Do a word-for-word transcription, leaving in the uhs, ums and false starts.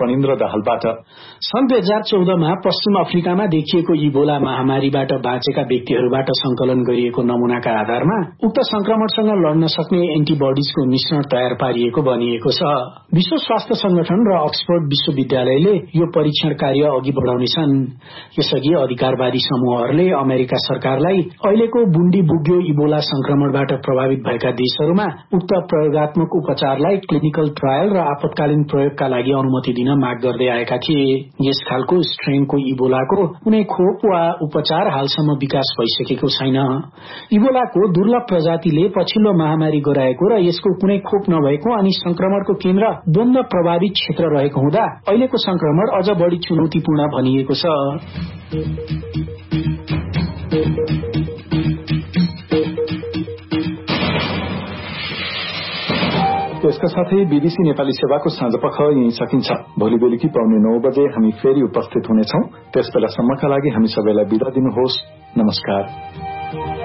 फणिन्द्र दाहालबाट। सन् दुई हजार चौधमा पश्चिम अफ्रिकामा देखिएको इबोला महामारीबाट बाँचेका व्यक्तिहरूबाट संकलन गरिएको नमूनाका आधारमा उक्त संक्रमणसँग लड्न सक्ने एन्टिबडीजको मिश्रण तयार पारिएको भनिएको छ। विश्व स्वास्थ्य संगठन र अक्सफोर्ड विश्वविद्यालयले यो परीक्षण कार्य अघि बढाउनेछन्। यसअघि अधिकारवादी समूहहरूले अमेरिका सरकारलाई अहिलेको बुण्डी बुग्यो इबोला संक्रमणबाट प्रभावित भएका देशहरूमा उक्त प्रयोगात्मक उपचारलाई क्लिनिकल ट्रायल र आपतकालीन प्रयोगका लागि अनुमति दिन माग गर्दै आएका थिए। यस खालको स्ट्रेनको इबोलाको कुनै खोप वा उपचार हालसम्म विकास भइसकेको छैन। इबोलाको दुर्लभ प्रजातिले पछिल्लो महामारी गराएको र यसको कुनै खोप नभएको अनि संक्रमणको केन्द्र द्वन्द प्रभावित क्षेत्र रहेको हुँदा अहिलेको संक्रमण अझ बढी चुनौतीपूर्ण भनिएको छ। यसका साथै बीबीसी नेपाली सेवाको साँझपख यही सकिन्छ। भोलि बेलुकी पाउने नौ बजे हामी फेरि उपस्थित हुनेछौं। त्यस बेलासम्मका लागि हामी सबैलाई बिदा दिनुहोस्। नमस्कार।